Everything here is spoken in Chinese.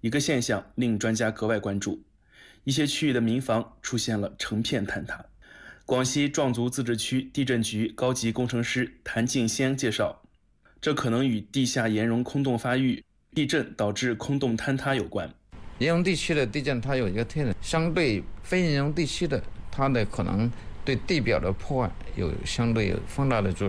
一个现象令专家格外关注，一些区域的民房出现了成片坍塌。广西壮族自治区地震局高级工程师谭静先介绍，这可能与地下岩溶空洞发育、地震导致空洞坍塌有关。 岩溶地区的地震它有一个特点，相对非岩溶地区的，它的可能对地表的破坏有相对有放大的作